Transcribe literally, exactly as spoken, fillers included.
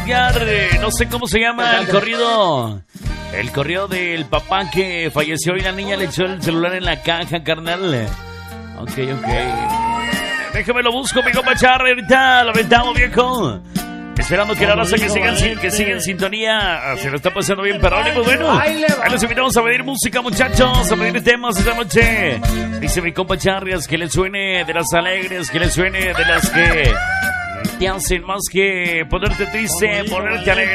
No sé cómo se llama el corrido. El corrido del papá que falleció y la niña le echó el celular en la caja, carnal. Ok, ok. Déjame lo busco, mi compa Charlie. Ahorita lo aventamos, viejo. Esperando que la raza que siga que siga en sintonía. Se lo está pasando bien, perrón. Y pues bueno, ahí los invitamos a pedir música, muchachos. A pedir temas esta noche. Dice mi compa Charrias que le suene de las alegres, que le suene de las que te hacen más que ponerte triste, ponerte alegre.